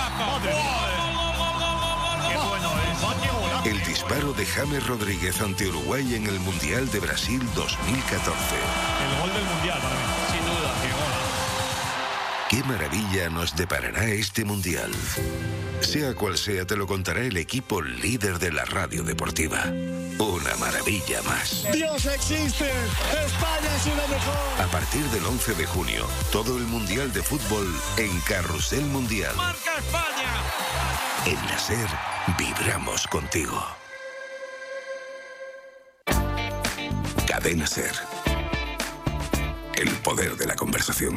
golazo! ¡Qué bueno es! El disparo de James Rodríguez ante Uruguay en el Mundial de Brasil 2014. El gol del Mundial para mí, sin duda. ¡Qué gol! ¿Qué maravilla nos deparará este Mundial? Sea cual sea, te lo contará el equipo líder de la radio deportiva. Una maravilla más. ¡Dios existe! ¡España es una mejor! A partir del 11 de junio, todo el Mundial de Fútbol en Carrusel Mundial. ¡Marca España! En la SER, vibramos contigo. Cadena SER. El poder de la conversación.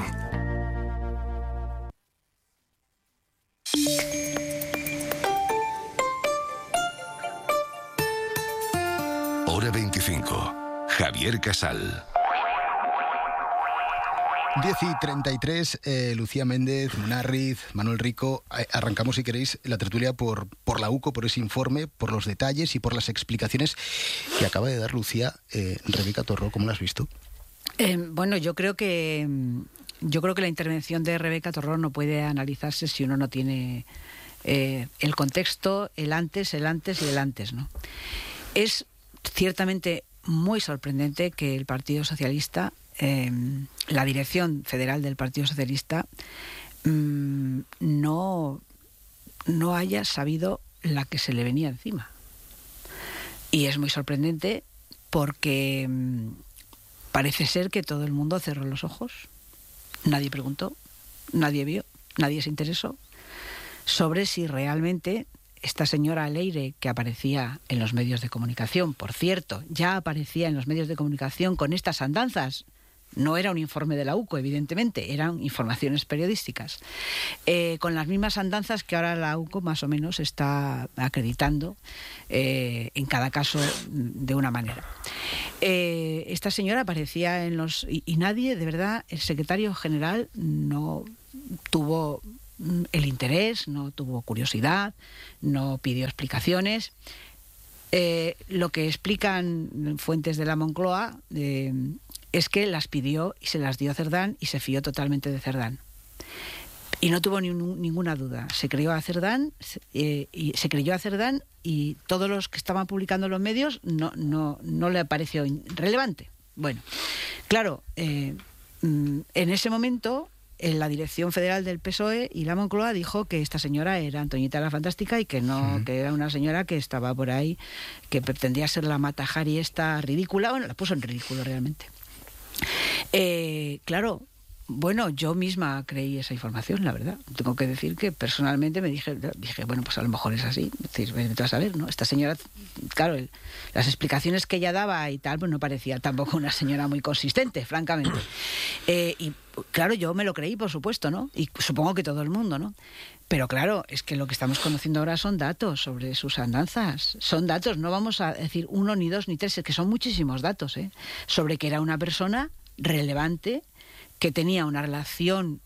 Hora 25. Javier Casal. 10:33, Lucía Méndez, Munarriz, Manuel Rico. Arrancamos, si queréis, la tertulia por la UCO, por ese informe, por los detalles y por las explicaciones que acaba de dar Lucía. Rebeca Torró, ¿cómo lo has visto? Bueno, yo creo que la intervención de Rebeca Torró no puede analizarse si uno no tiene el contexto, el antes y el antes, ¿no? Es ciertamente muy sorprendente que el Partido Socialista, la dirección federal del Partido Socialista, no haya sabido la que se le venía encima. Y es muy sorprendente porque parece ser que todo el mundo cerró los ojos. Nadie preguntó, nadie vio, nadie se interesó sobre si realmente esta señora Leire, que aparecía en los medios de comunicación, por cierto, ya aparecía en los medios de comunicación con estas andanzas. No era un informe de la UCO, evidentemente, eran informaciones periodísticas. Con las mismas andanzas que ahora la UCO más o menos está acreditando en cada caso de una manera. Esta señora aparecía en los... Y nadie, de verdad, el secretario general no tuvo el interés, no tuvo curiosidad, no pidió explicaciones. Lo que explican fuentes de la Moncloa es que las pidió y se las dio a Cerdán y se fió totalmente de Cerdán. Y no tuvo ninguna duda. Se creyó a Cerdán y todos los que estaban publicando en los medios no le pareció relevante. Bueno, claro, en ese momento la Dirección Federal del PSOE y la Moncloa dijo que esta señora era Antoñita la Fantástica y que no, que era una señora que estaba por ahí, que pretendía ser la Mata Hari esta ridícula. Bueno, la puso en ridículo realmente. Claro, bueno, yo misma creí esa información, la verdad. Tengo que decir que personalmente me dije, bueno, pues a lo mejor es así. Es decir, vas a ver, ¿no? Esta señora, claro, las explicaciones que ella daba y tal, pues no parecía tampoco una señora muy consistente, francamente. Y claro, yo me lo creí, por supuesto, ¿no? Y supongo que todo el mundo, ¿no? Pero claro, es que lo que estamos conociendo ahora son datos sobre sus andanzas. Son datos, no vamos a decir 1, ni 2, ni 3, es que son muchísimos datos, sobre que era una persona relevante, que tenía una relación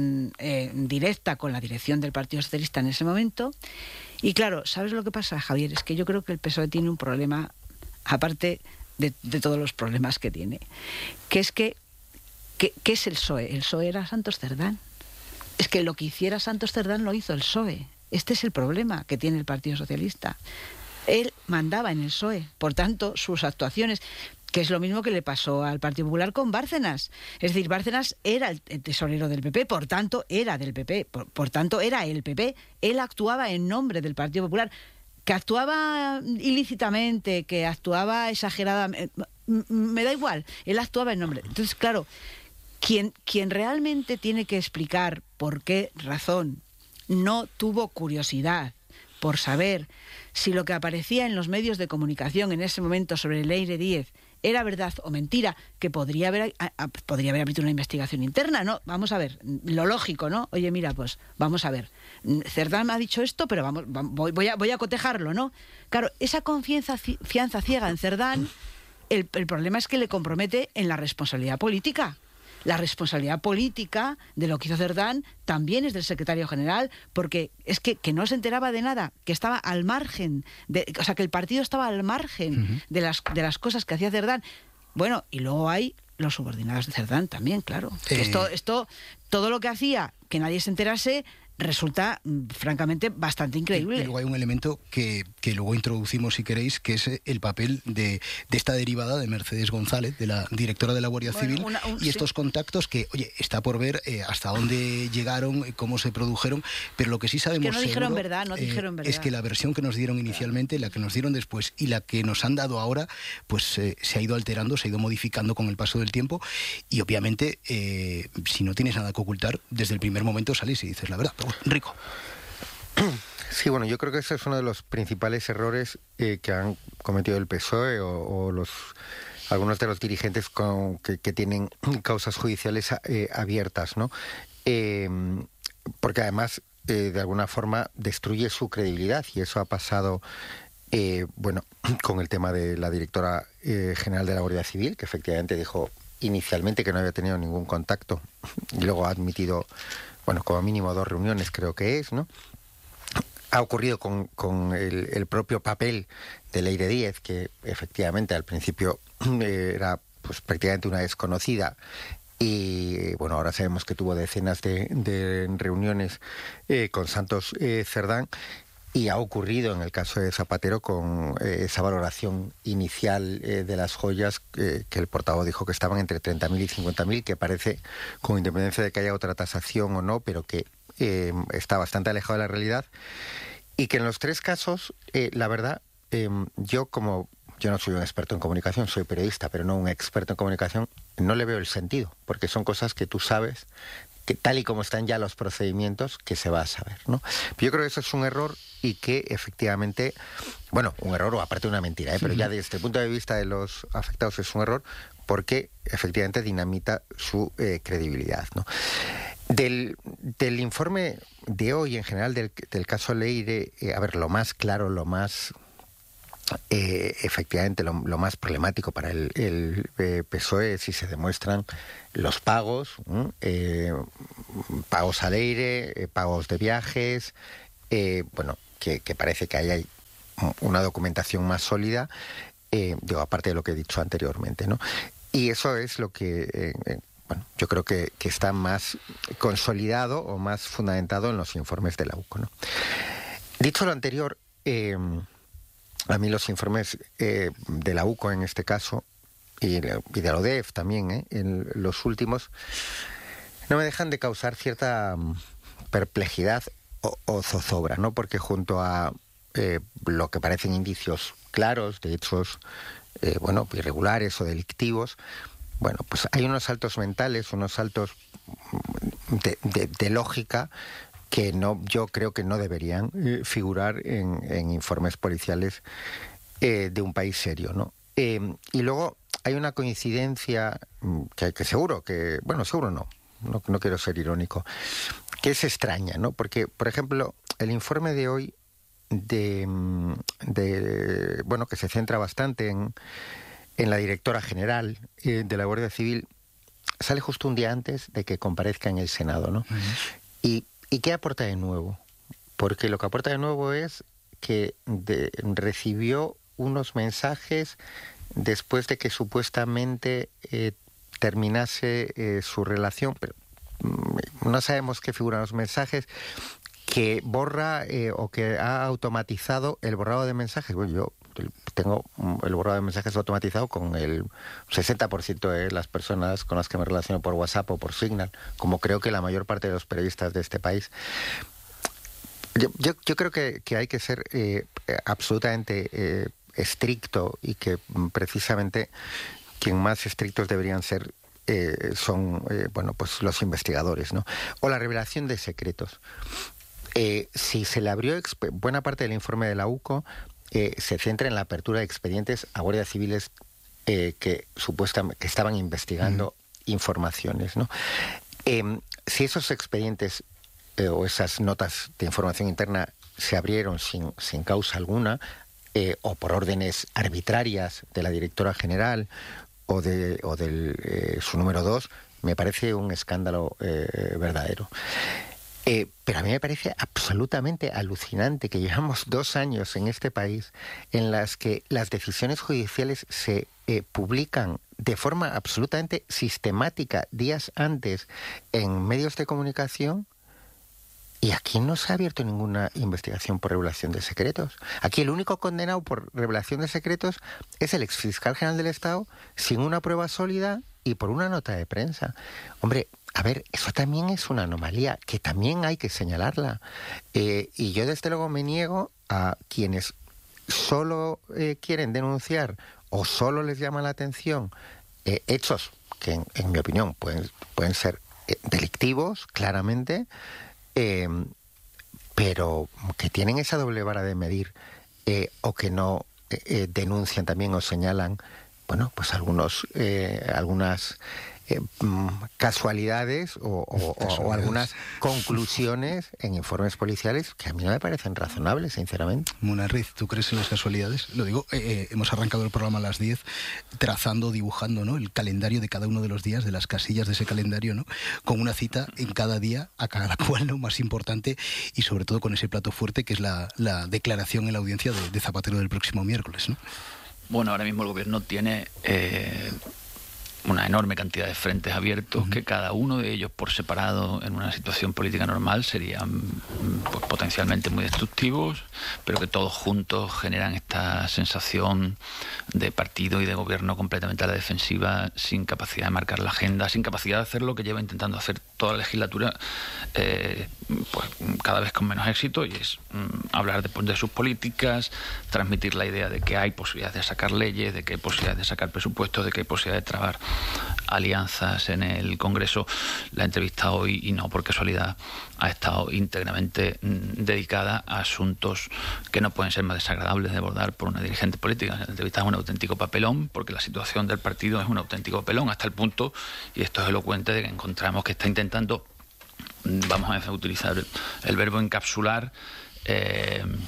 directa con la dirección del Partido Socialista en ese momento. Y claro, ¿sabes lo que pasa, Javier? Es que yo creo que el PSOE tiene un problema, aparte de todos los problemas que tiene, que es ¿qué es el PSOE? El PSOE era Santos Cerdán. Es que lo que hiciera Santos Cerdán lo hizo el PSOE. Este es el problema que tiene el Partido Socialista. Él mandaba en el PSOE, por tanto, sus actuaciones, que es lo mismo que le pasó al Partido Popular con Bárcenas. Es decir, Bárcenas era el tesorero del PP, por tanto, era del PP, por tanto, era el PP. Él actuaba en nombre del Partido Popular. Que actuaba ilícitamente, que actuaba exageradamente, me da igual, él actuaba en nombre. Entonces, claro, quien realmente tiene que explicar por qué razón no tuvo curiosidad por saber si lo que aparecía en los medios de comunicación en ese momento sobre Leire Díez era verdad o mentira, que podría haber abierto una investigación interna, ¿no? Vamos a ver, lo lógico, ¿no? Oye, mira, pues vamos a ver, Cerdán me ha dicho esto, pero voy a cotejarlo, ¿no? Claro, esa fianza ciega en Cerdán, el problema es que le compromete en la responsabilidad política. La responsabilidad política de lo que hizo Cerdán también es del secretario general, porque es que no se enteraba de nada, que estaba al margen, o sea, que el partido estaba al margen de las cosas que hacía Cerdán. Bueno, y luego hay los subordinados de Cerdán también, claro. Esto, todo lo que hacía, que nadie se enterase, resulta francamente bastante increíble. Y luego hay un elemento que luego introducimos, si queréis, que es el papel de esta derivada de Mercedes González, de la directora de la Guardia Civil, y estos contactos que, oye, está por ver hasta dónde llegaron, cómo se produjeron, pero lo que sí sabemos no dijeron verdad, es que la versión que nos dieron inicialmente, la que nos dieron después y la que nos han dado ahora, pues se ha ido alterando, se ha ido modificando con el paso del tiempo, y obviamente si no tienes nada que ocultar, desde el primer momento sales y dices la verdad. Rico. Sí, bueno, yo creo que ese es uno de los principales errores que han cometido el PSOE o algunos de los dirigentes que tienen causas judiciales abiertas, ¿no? Porque además, de alguna forma, destruye su credibilidad, y eso ha pasado, bueno, con el tema de la directora general de la Guardia Civil, que efectivamente dijo inicialmente que no había tenido ningún contacto, y luego ha admitido, bueno, como mínimo 2 reuniones, creo que es, ¿no? Ha ocurrido con el propio papel de Leire Díez, que efectivamente al principio era pues prácticamente una desconocida, y bueno, ahora sabemos que tuvo decenas de reuniones con Santos Cerdán, y ha ocurrido en el caso de Zapatero con esa valoración inicial de las joyas, que el portavoz dijo que estaban entre 30.000 y 50.000, que parece, con independencia de que haya otra tasación o no, pero que está bastante alejado de la realidad, y que en los 3 casos, la verdad, yo no soy un experto en comunicación, soy periodista, pero no un experto en comunicación, no le veo el sentido, porque son cosas que tú sabes, que tal y como están ya los procedimientos, que se va a saber, ¿no? Pero yo creo que eso es un error, y que efectivamente, bueno, un error o aparte una mentira, pero ya desde el punto de vista de los afectados es un error, porque efectivamente dinamita su credibilidad, ¿no? Del informe de hoy, en general, del caso Leire, a ver, lo más claro, lo más efectivamente lo más problemático para el PSOE es si se demuestran los pagos, pagos al aire, pagos de viajes, bueno, que parece que hay una documentación más sólida, digo, aparte de lo que he dicho anteriormente, ¿no? Y eso es lo que, bueno, yo creo que está más consolidado o más fundamentado en los informes de la UCO, ¿no? Dicho lo anterior, a mí los informes de la UCO en este caso, y de la ODEF también, en los últimos, no me dejan de causar cierta perplejidad o zozobra, ¿no? Porque junto a lo que parecen indicios claros de hechos, bueno, irregulares o delictivos, bueno, pues hay unos saltos mentales, unos saltos de lógica que yo creo que no deberían figurar en informes policiales de un país serio, ¿no? Y luego hay una coincidencia que seguro que, bueno, seguro no quiero ser irónico, que es extraña, ¿no? Porque, por ejemplo, el informe de hoy bueno, que se centra bastante en la directora general de la Guardia Civil, sale justo un día antes de que comparezca en el Senado, ¿no? Uh-huh. ¿Y qué aporta de nuevo? Porque lo que aporta de nuevo es que recibió unos mensajes después de que supuestamente terminase su relación, pero no sabemos qué figuran los mensajes, que borra o que ha automatizado el borrado de mensajes. Bueno, yo tengo el borrado de mensajes automatizado con el 60% de las personas con las que me relaciono por WhatsApp o por Signal, como creo que la mayor parte de los periodistas de este país. Yo creo que hay que ser absolutamente estricto, y que precisamente quien más estrictos deberían ser son bueno, pues los investigadores, ¿no? O la revelación de secretos. Si se le abrió buena parte del informe de la UCO, se centra en la apertura de expedientes a guardias civiles que supuestamente estaban investigando informaciones, ¿no? Si esos expedientes o esas notas de información interna se abrieron sin causa alguna, o por órdenes arbitrarias de la directora general o de su número 2, me parece un escándalo verdadero. Pero a mí me parece absolutamente alucinante que llevamos 2 años en este país en las que las decisiones judiciales se publican de forma absolutamente sistemática días antes en medios de comunicación, y aquí no se ha abierto ninguna investigación por revelación de secretos. Aquí el único condenado por revelación de secretos es el exfiscal general del Estado, sin una prueba sólida y por una nota de prensa. Hombre, a ver, eso también es una anomalía que también hay que señalarla. Y yo desde luego me niego a quienes solo quieren denunciar o solo les llama la atención hechos que en mi opinión pueden ser delictivos, claramente, pero que tienen esa doble vara de medir, o que no denuncian también o señalan, bueno, pues algunas casualidades o algunas conclusiones en informes policiales que a mí no me parecen razonables, sinceramente. Munarriz, ¿tú crees en las casualidades? Lo digo, hemos arrancado el programa a las 10 trazando, dibujando, ¿no?, el calendario de cada uno de los días, de las casillas de ese calendario, ¿no?, con una cita en cada día, a cada cual, ¿no?, más importante, y sobre todo con ese plato fuerte que es la declaración en la audiencia de Zapatero del próximo miércoles, ¿no? Bueno, ahora mismo el gobierno tiene una enorme cantidad de frentes abiertos, que cada uno de ellos por separado en una situación política normal serían pues, potencialmente muy destructivos, pero que todos juntos generan esta sensación de partido y de gobierno completamente a la defensiva, sin capacidad de marcar la agenda, sin capacidad de hacer lo que lleva intentando hacer toda la legislatura, pues cada vez con menos éxito, y es hablar de sus políticas, transmitir la idea de que hay posibilidades de sacar leyes, de que hay posibilidades de sacar presupuestos, de que hay posibilidades de trabar alianzas en el Congreso. La entrevista hoy, y no por casualidad, ha estado íntegramente dedicada a asuntos que no pueden ser más desagradables de abordar por una dirigente política. La entrevista es un auténtico papelón, porque la situación del partido es un auténtico papelón, hasta el punto, y esto es elocuente, de que encontramos que está intentando, vamos a utilizar el verbo encapsular,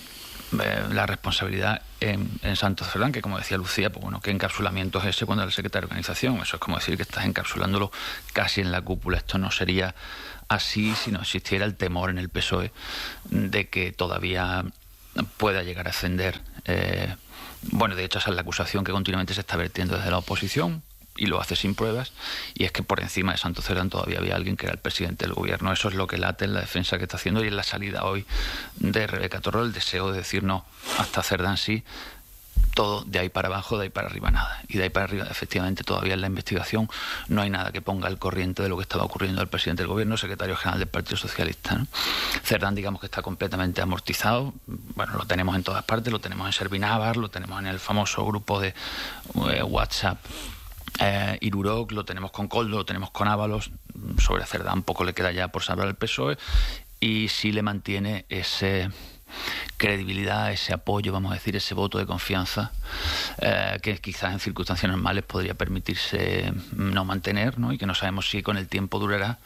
la responsabilidad en Santos Cerdán, que como decía Lucía, pues bueno, ¿qué encapsulamiento es ese cuando era el secretario de organización? Eso es como decir que estás encapsulándolo casi en la cúpula. Esto no sería así si no existiera el temor en el PSOE de que todavía pueda llegar a ascender. Bueno, de hecho esa es la acusación que continuamente se está vertiendo desde la oposición, y lo hace sin pruebas, y es que por encima de Santos Cerdán todavía había alguien que era el presidente del gobierno. Eso es lo que late en la defensa que está haciendo y en la salida hoy de Rebeca Torró, el deseo de decir no, hasta Cerdán sí, todo de ahí para abajo, de ahí para arriba nada. Y de ahí para arriba, efectivamente, todavía en la investigación no hay nada que ponga al corriente de lo que estaba ocurriendo al presidente del gobierno, secretario general del Partido Socialista, ¿no? Cerdán, digamos que está completamente amortizado. Bueno, lo tenemos en todas partes, lo tenemos en Servinávar, lo tenemos en el famoso grupo de WhatsApp Iruroc, lo tenemos con Koldo, lo tenemos con Ábalos. Sobre Cerdán poco le queda ya por salvar el PSOE, y sí le mantiene ese credibilidad, ese apoyo, vamos a decir, ese voto de confianza que quizás en circunstancias normales podría permitirse no mantener, ¿no? Y que no sabemos si con el tiempo durará.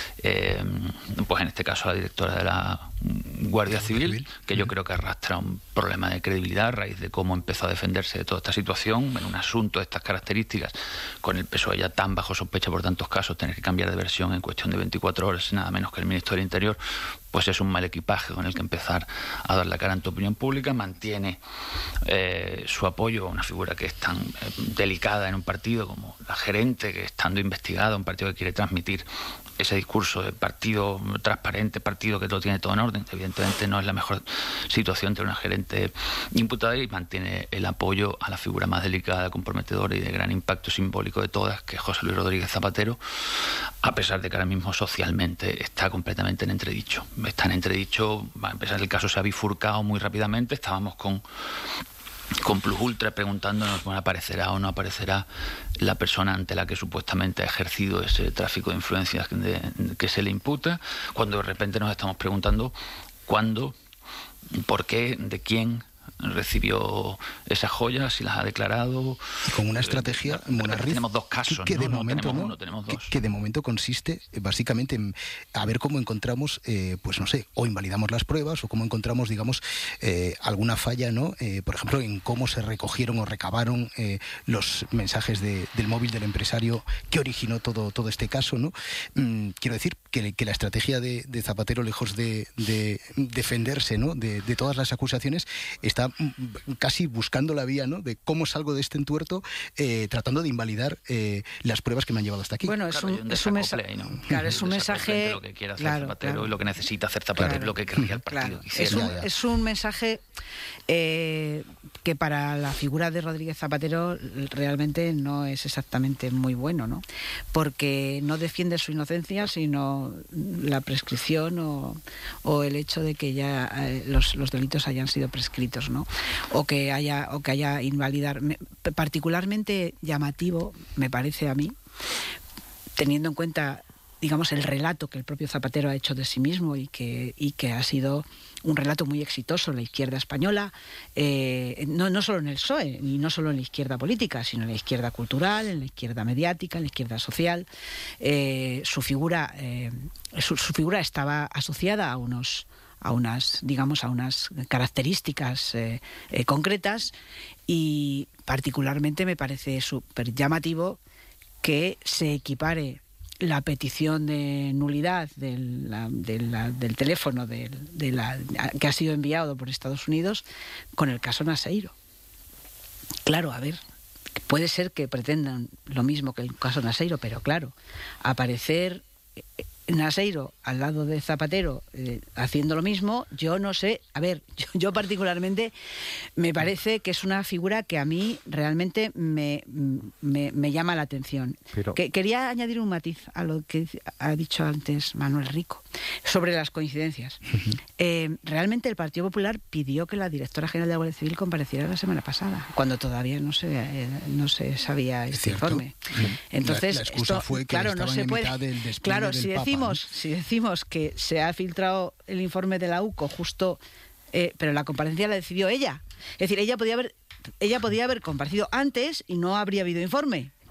Pues en este caso la directora de la Guardia Civil, que yo creo que arrastra un problema de credibilidad a raíz de cómo empezó a defenderse de toda esta situación en un asunto de estas características, con el PSOE ya tan bajo sospecha por tantos casos. Tener que cambiar de versión en cuestión de 24 horas, nada menos que el ministro del Interior, pues es un mal equipaje con el que empezar a dar la cara ante opinión pública. Mantiene su apoyo a una figura que es tan delicada en un partido como la gerente, que estando investigada, un partido que quiere transmitir ese discurso de partido transparente, partido que lo tiene todo en orden. Evidentemente no es la mejor situación entre una gerente imputada, y mantiene el apoyo a la figura más delicada, comprometedora y de gran impacto simbólico de todas, que es José Luis Rodríguez Zapatero, a pesar de que ahora mismo socialmente está completamente en entredicho. Está en entredicho, a pesar del caso se ha bifurcado muy rápidamente. Estábamos con Plus Ultra preguntándonos, bueno, ¿aparecerá o no aparecerá la persona ante la que supuestamente ha ejercido ese tráfico de influencias que se le imputa? Cuando de repente nos estamos preguntando cuándo, por qué, de quién recibió esas joyas, si las ha declarado. Y con una estrategia, Munarriz, tenemos dos casos, que de no momento tenemos no, uno, tenemos dos. Que de momento consiste básicamente en a ver cómo encontramos, pues no sé, o invalidamos las pruebas, o cómo encontramos, digamos, alguna falla, ¿no? Por ejemplo, en cómo se recogieron o recabaron los mensajes del móvil del empresario que originó todo este caso, ¿no? Quiero decir que la estrategia de Zapatero, lejos de defenderse, ¿no?, de todas las acusaciones, está casi buscando la vía, ¿no?, de cómo salgo de este entuerto, tratando de invalidar las pruebas que me han llevado hasta aquí. Bueno, es un mensaje, ¿no? Claro, es un mensaje, lo que quiere hacer Zapatero y lo que necesita hacer Zapatero, lo que querría el partido. Es un mensaje que para la figura de Rodríguez Zapatero realmente no es exactamente muy bueno, ¿no? Porque no defiende su inocencia, sino la prescripción o el hecho de que ya los delitos hayan sido prescritos, ¿no? O que haya invalidar. Particularmente llamativo me parece a mí, teniendo en cuenta, digamos, el relato que el propio Zapatero ha hecho de sí mismo y que ha sido un relato muy exitoso en la izquierda española, no solo en el PSOE, ni no solo en la izquierda política, sino en la izquierda cultural, en la izquierda mediática, en la izquierda social. Su figura estaba asociada a unas características concretas, y particularmente me parece súper llamativo que se equipare la petición de nulidad del teléfono que ha sido enviado por Estados Unidos con el caso Naseiro. Claro, a ver, puede ser que pretendan lo mismo que el caso Naseiro, pero claro, aparecer Naseiro al lado de Zapatero haciendo lo mismo, yo no sé. A ver, yo particularmente me parece que es una figura que a mí realmente me llama la atención. Pero quería añadir un matiz a lo que ha dicho antes Manuel Rico sobre las coincidencias. Realmente el Partido Popular pidió que la directora general de la Guardia Civil compareciera la semana pasada, cuando todavía no se sabía este informe. Entonces, la excusa fue que claro, no se puede. Claro, si decimos que se ha filtrado el informe de la UCO justo, pero la comparecencia la decidió ella. Es decir, ella podía haber comparecido antes y no habría habido informe.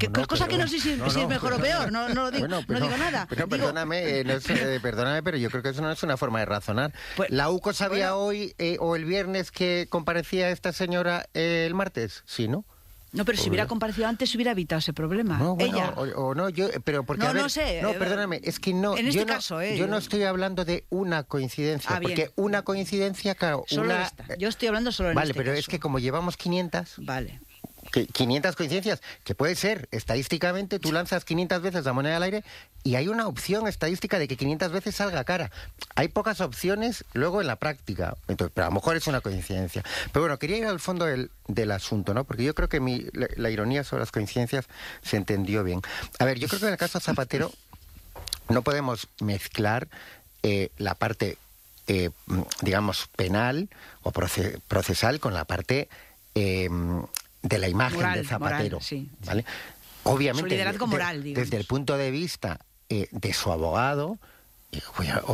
cosa que no sé si es mejor o peor, no digo nada. Pero perdóname, pero yo creo que eso no es una forma de razonar. Pues, ¿la UCO sabía hoy o el viernes que comparecía esta señora el martes? Sí, ¿no? No, pero si hubiera comparecido antes, se hubiera evitado ese problema. No, bueno, ella. O no, yo, pero porque no sé. No, perdóname, es que no. En este caso, yo no estoy hablando de una coincidencia, porque una coincidencia, claro, solo esta. Yo estoy hablando solo en este caso. Vale, pero es que como llevamos 500. Vale. 500 coincidencias, que puede ser, estadísticamente, tú lanzas 500 veces la moneda al aire y hay una opción estadística de que 500 veces salga cara. Hay pocas opciones luego en la práctica, entonces, pero a lo mejor es una coincidencia. Pero bueno, quería ir al fondo del asunto, ¿no? Porque yo creo que la ironía sobre las coincidencias se entendió bien. A ver, yo creo que en el caso Zapatero no podemos mezclar la parte, digamos, penal o procesal con la parte de la imagen de Zapatero, sí. ¿vale? Obviamente, su liderazgo moral, desde el punto de vista de su abogado,